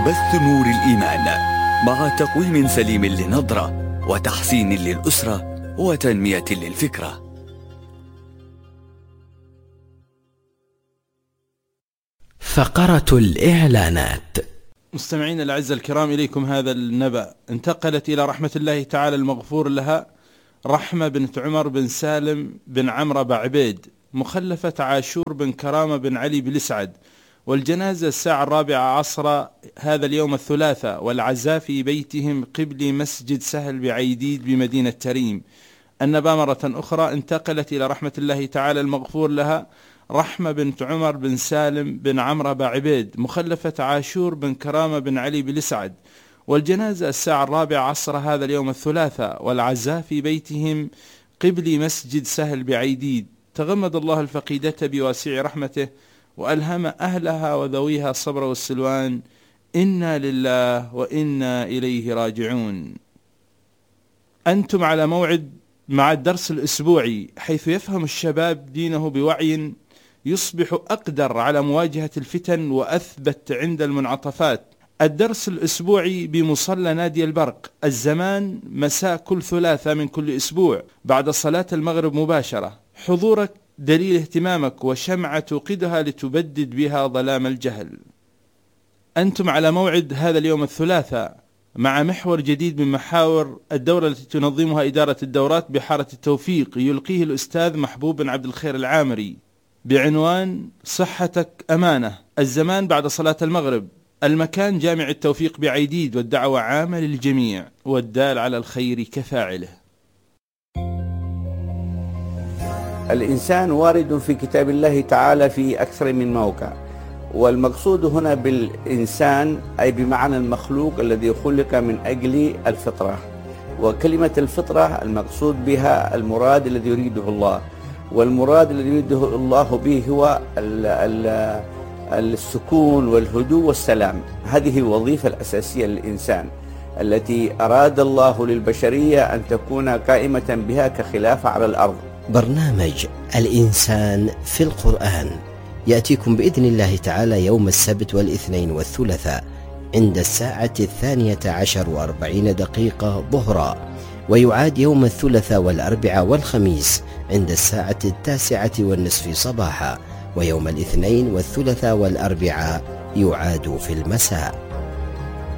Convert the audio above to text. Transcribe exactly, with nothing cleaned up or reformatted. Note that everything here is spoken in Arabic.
بث نور الإيمان مع تقويم سليم للنظرة وتحسين للأسرة وتنمية للفكرة. فقرة الإعلانات. مستمعين الأعزاء الكرام، إليكم هذا النبأ. انتقلت إلى رحمة الله تعالى المغفور لها رحمة بنت عمر بن سالم بن عمرو بعبيد، مخلفة عاشور بن كرامة بن علي بلسعد، والجنازة الساعة الرابعة عصر هذا اليوم الثلاثاء، والعزاء في بيتهم قبل مسجد سهل بعيديد بمدينة تريم. النبأ مرة أخرى انتقلت إلى رحمة الله تعالى المغفور لها رحمة بنت عمر بن سالم بن عمرو بعبيد، مخلفة عاشور بن كرامة بن علي بلسعد، والجنازة الساعة الرابعة عصر هذا اليوم الثلاثاء، والعزاء في بيتهم قبل مسجد سهل بعيديد. تغمد الله الفقيدة بواسع رحمته وألهم أهلها وذويها الصبر والسلوان. إنا لله وإنا إليه راجعون. أنتم على موعد مع الدرس الأسبوعي، حيث يفهم الشباب دينه بوعي يصبح أقدر على مواجهة الفتن وأثبت عند المنعطفات. الدرس الأسبوعي بمصلى نادي البرق، الزمان مساء كل ثلاثاء من كل أسبوع بعد صلاة المغرب مباشرة. حضورك دليل اهتمامك وشمعة توقدها لتبدد بها ظلام الجهل. أنتم على موعد هذا اليوم الثلاثاء مع محور جديد من محاور الدورة التي تنظمها إدارة الدورات بحارة التوفيق، يلقيه الأستاذ محبوب بن عبد الخير العامري، بعنوان صحتك أمانة. الزمان بعد صلاة المغرب، المكان جامع التوفيق بعيديد، والدعوة عامة للجميع، والدال على الخير كفاعله. الإنسان وارد في كتاب الله تعالى في أكثر من موقع، والمقصود هنا بالإنسان أي بمعنى المخلوق الذي خلق من أجل الفطرة، وكلمة الفطرة المقصود بها المراد الذي يريده الله، والمراد الذي يريده الله به هو ال ال السكون والهدوء والسلام. هذه الوظيفة الأساسية للإنسان التي أراد الله للبشرية أن تكون قائمة بها كخلافة على الأرض. برنامج الإنسان في القرآن يأتيكم بإذن الله تعالى يوم السبت والاثنين والثلاثاء عند الساعة الثانية عشر وأربعين دقيقة ظهرا، ويعاد يوم الثلاثاء والأربعاء والخميس عند الساعة التاسعة والنصف صباحا، ويوم الاثنين والثلاثاء والأربعاء يعاد في المساء.